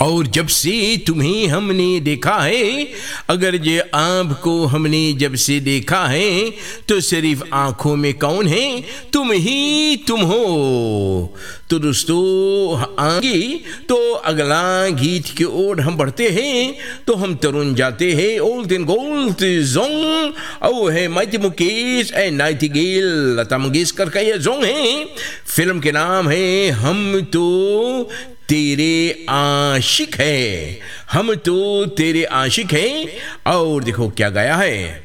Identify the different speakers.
Speaker 1: और जब से तुम्हें हमने देखा है, अगर ये आपको हमने जब से देखा है, तो सिर्फ आंखों में कौन है? तुम ही तुम हो। तो दोस्तों आगे तो अगला गीत की ओर हम बढ़ते हैं, तो हम तरुण जाते हैं ओल्ड एंड गोल्ड सॉन्ग। और है mighty Mukesh and Nightingale, Lata Mangeshkar का यह सॉन्ग है। फिल्म के नाम है हम तो तेरे आशिक है, हम तो तेरे आशिक हैं। और देखो क्या गाया है।